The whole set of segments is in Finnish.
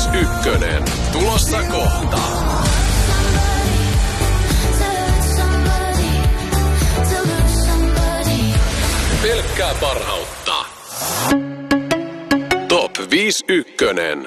101. Tulossa kohta. Pelkkää parhautta. Top 51.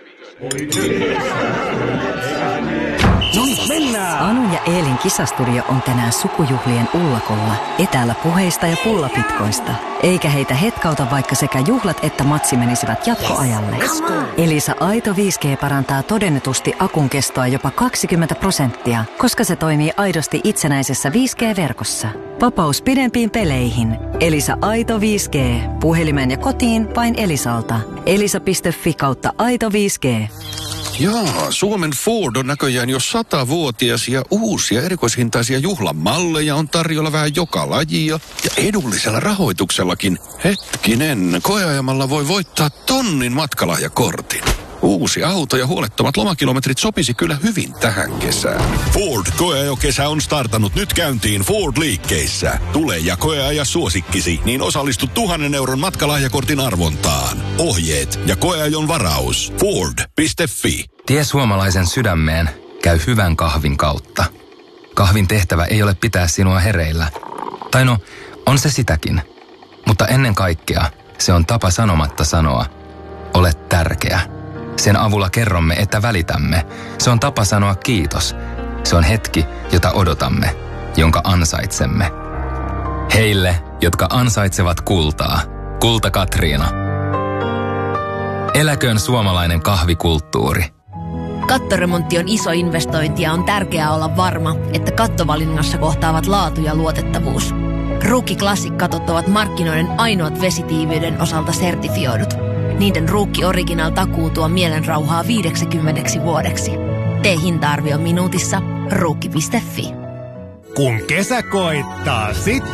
No niin, mennään! Anu ja Eelin kisastudio on tänään sukujuhlien ullakolla, etäällä puheista ja pullapitkoista. Eikä heitä hetkauta, vaikka sekä juhlat että matsi menisivät jatkoajalle. Elisa Aito 5G parantaa todennetusti akun kestoa jopa 20%, koska se toimii aidosti itsenäisessä 5G-verkossa. Vapaus pidempiin peleihin. Elisa Aito 5G. Puhelimeen ja kotiin vain Elisalta. elisa.fi/Aito 5G. Jaa, Suomen Ford on näköjään jo 100-vuotias ja uusia erikoishintaisia juhlamalleja on tarjolla vähän joka lajia ja edullisella rahoituksellakin. Hetkinen, koeajamalla voi voittaa 1,000 matkalahjakortin. Uusi auto ja huolettomat lomakilometrit sopisi kyllä hyvin tähän kesään. Ford koeajokesä on startannut nyt käyntiin Ford-liikkeissä. Tule ja koeaja suosikkisi, niin osallistu 1,000 euron matkalahjakortin arvontaan. Ohjeet ja koeajon varaus. Ford.fi. Tie suomalaisen sydämeen käy hyvän kahvin kautta. Kahvin tehtävä ei ole pitää sinua hereillä. Tai no, on se sitäkin. Mutta ennen kaikkea se on tapa sanomatta sanoa, olet tärkeä. Sen avulla kerromme, että välitämme. Se on tapa sanoa kiitos. Se on hetki, jota odotamme, jonka ansaitsemme. Heille, jotka ansaitsevat kultaa. Kulta Katriina. Eläköön suomalainen kahvikulttuuri. Kattoremontti on iso investointi ja on tärkeää olla varma, että kattovalinnassa kohtaavat laatu ja luotettavuus. Ruukki Classic-katot ovat markkinoiden ainoat vesitiiviyden osalta sertifioidut. Niiden Ruukki Original takuu tuo mielenrauhaa 50 vuodeksi. Tee hinta-arvio minuutissa ruukki.fi. Kun kesä koittaa, sit